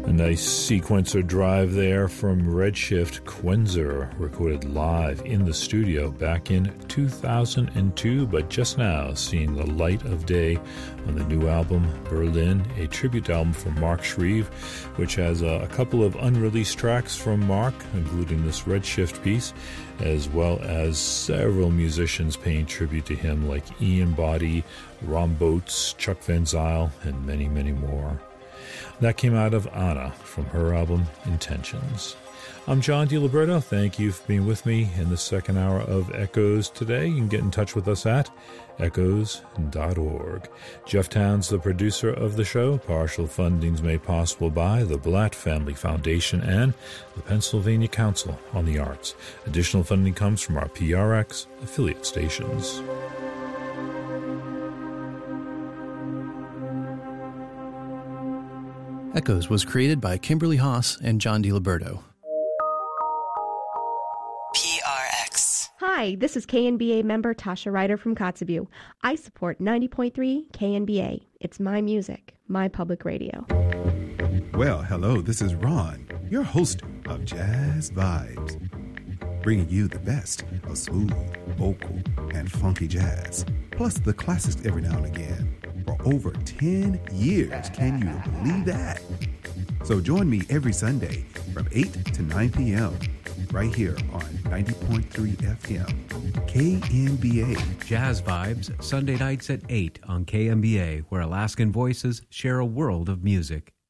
A nice sequencer drive there from Redshift Quenzer, recorded live in the studio back in 2002, but just now seeing the light of day on the new album Berlin, a tribute album from Mark Shreve, which has a couple of unreleased tracks from Mark, including this Redshift piece, as well as several musicians paying tribute to him like Ian Boddy, Ron Boats, Chuck Van Zyl, and many, many more. That came out of Anna from her album Intentions. I'm John DiLiberto. Thank you for being with me in the second hour of Echoes today. You can get in touch with us at echoes.org. Jeff Towns, the producer of the show. Partial funding is made possible by the Blatt Family Foundation and the Pennsylvania Council on the Arts. Additional funding comes from our PRX affiliate stations. Echoes was created by Kimberly Haas and John DiLiberto. PRX. Hi, this is KNBA member Tasha Ryder from Kotzebue. I support 90.3 KNBA. It's my music, my public radio. Well, hello, this is Ron, your host of Jazz Vibes, bringing you the best of smooth, vocal, and funky jazz, plus the classics every now and again. For over 10 years, can you believe that? So join me every Sunday from 8 to 9 p.m. right here on 90.3 FM, KNBA. Jazz Vibes, Sunday nights at 8 on KNBA, where Alaskan voices share a world of music.